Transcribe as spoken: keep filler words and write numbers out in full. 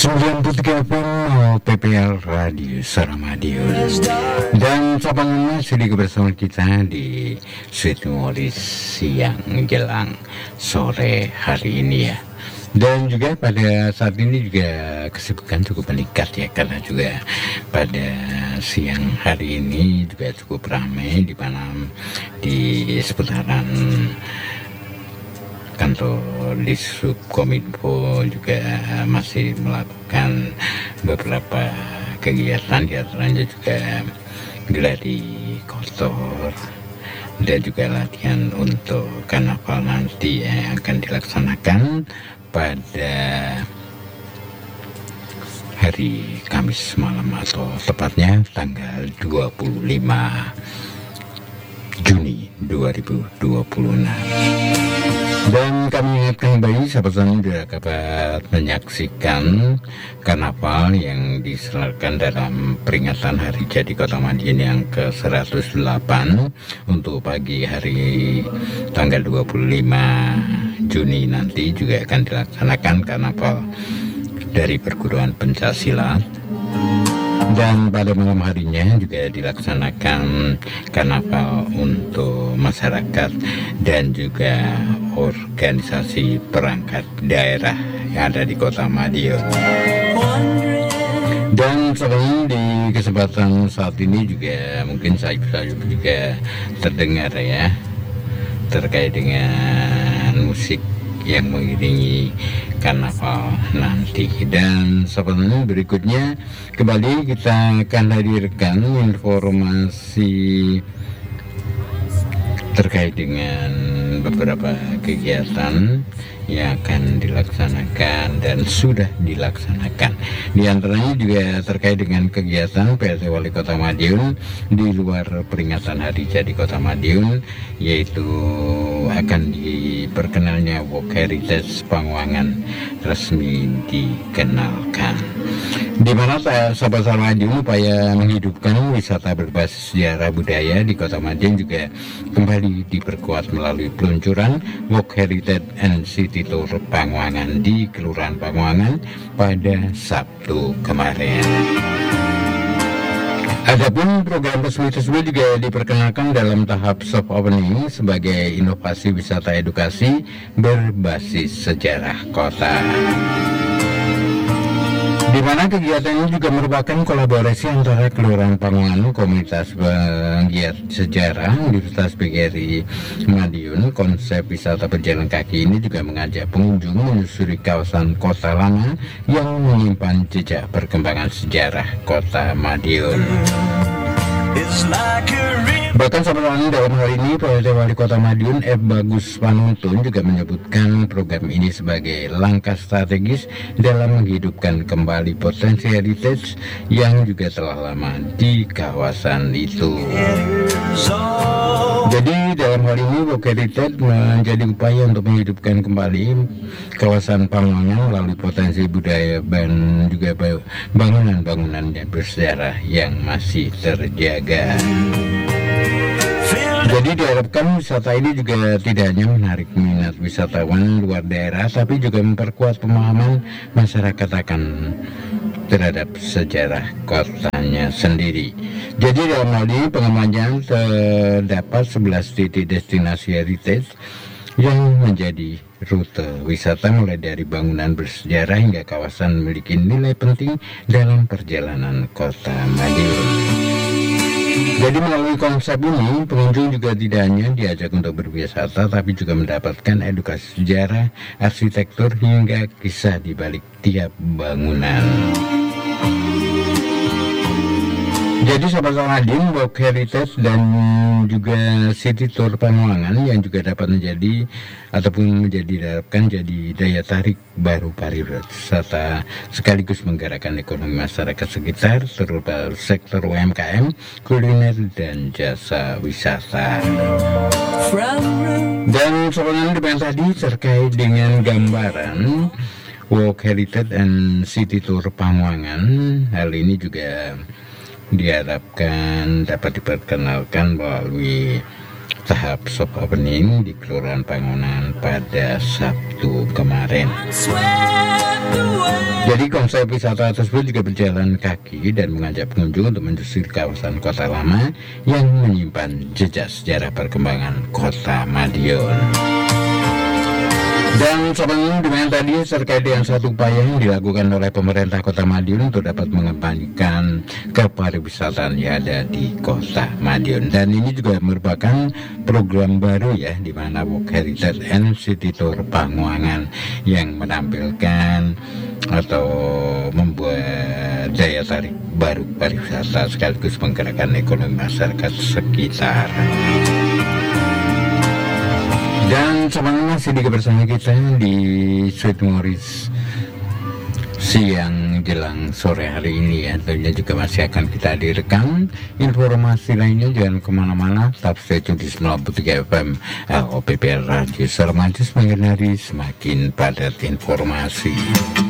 sembilan puluh tiga P P L Radio Saramadion. Dan sahabat masih bersama kita di Sweet Memories siang jelang sore hari ini ya. Dan juga pada saat ini juga kesibukan cukup meningkat ya, karena juga pada siang hari ini juga cukup ramai di mana di seputaran kantor di Subkominfo juga masih melakukan beberapa kegiatan, diantaranya juga gladi kotor dan juga latihan untuk karnaval nanti yang akan dilaksanakan pada hari Kamis malam atau tepatnya tanggal dua puluh lima Juni dua ribu dua puluh enam. Dan kami ingatkan kembali sahabat Sani sudah dapat menyaksikan karnaval yang diselenggarakan dalam peringatan Hari Jadi Kota Madiun yang ke seratus delapan untuk pagi hari tanggal dua puluh lima Juni nanti juga akan dilaksanakan karnaval dari perguruan pencaksilat. Dan pada malam harinya juga dilaksanakan karnaval untuk masyarakat dan juga organisasi perangkat daerah yang ada di Kota Madiun. Dan selain di kesempatan saat ini juga mungkin saya bisa juga terdengar ya terkait dengan musik yang mengiringi karnaval nanti. Dan sebenarnya berikutnya kembali kita akan hadirkan informasi terkait dengan beberapa kegiatan yang akan dilaksanakan dan sudah dilaksanakan. Di antaranya juga terkait dengan kegiatan P L T Wali Kota Madiun di luar peringatan Hari Jadi Kota Madiun, yaitu akan diperkenalnya Walk Heritage Panguangan resmi dikenalkan. Di mana sahabat Madiun upaya menghidupkan wisata berbasis sejarah budaya di Kota Madiun juga kembali diperkuat melalui peluncuran Walk Heritage and City Tour Panguangan di Kelurahan Panguangan pada Sabtu kemarin. Adapun program resmi tersebut juga diperkenalkan dalam tahap soft opening sebagai inovasi wisata edukasi berbasis sejarah kota. Di mana kegiatan ini juga merupakan kolaborasi antara Kelurahan Panguangan, Komunitas Penggiat Sejarah, Universitas P G R I Madiun. Konsep wisata berjalan kaki ini juga mengajak pengunjung menyusuri kawasan kota lama yang menyimpan jejak perkembangan sejarah Kota Madiun. Bahkan sebenarnya dalam hal ini P L T Wali Kota Madiun F. Bagus Panuntun juga menyebutkan program ini sebagai langkah strategis dalam menghidupkan kembali potensi heritage yang juga telah lama di kawasan itu. Jadi dalam hal ini Walk Heritage menjadi upaya untuk menghidupkan kembali kawasan Panguangan melalui potensi budaya dan juga bangunan-bangunan bersejarah yang masih terjaga. Jadi diharapkan wisata ini juga tidak hanya menarik minat wisatawan luar daerah, tapi juga memperkuat pemahaman masyarakat akan terhadap sejarah kotanya sendiri. Jadi dalam hal ini pengembangan terdapat sebelas titik destinasi heritage yang menjadi rute wisata mulai dari bangunan bersejarah hingga kawasan memiliki nilai penting dalam perjalanan Kota Madiun. Jadi melalui konsep ini, pengunjung juga tidak hanya diajak untuk berwisata, tapi juga mendapatkan edukasi sejarah, arsitektur, hingga kisah di balik tiap bangunan. Jadi sahabat Madiun, Walk Heritage dan juga City Tour Panguangan yang juga dapat menjadi ataupun menjadi diharapkan jadi daya tarik baru pariwisata sekaligus menggerakkan ekonomi masyarakat sekitar terutama sektor U M K M, kuliner dan jasa wisata. Dan sebenarnya dengan tadi terkait dengan gambaran Walk Heritage and City Tour Panguangan, hal ini juga diharapkan dapat diperkenalkan melalui tahap soft opening di Kelurahan Panguangan pada Sabtu kemarin. Jadi konsep wisata tersebut juga berjalan kaki dan mengajak pengunjung untuk menyusuri kawasan kota lama yang menyimpan jejak sejarah perkembangan kota Madiun. Dan sobat dengan tadi terkait dengan satu upaya yang dilakukan oleh pemerintah Kota Madiun untuk dapat mengembangkan kepariwisataan yang ada di Kota Madiun. Dan ini juga merupakan program baru ya, di mana Walk Heritage and City Tour Pamuangan yang menampilkan atau membuat daya tarik baru pariwisata sekaligus menggerakkan ekonomi masyarakat sekitar. Dan semangat masih di bersama kita di Sweet Morris siang jelang sore hari ini ya. Tentunya juga masih akan kita direkam. Informasi lainnya jangan kemana-mana, tetap stay tune di sembilan puluh tiga F M L O P P R Radio Sermati, semakin hari semakin padat informasi.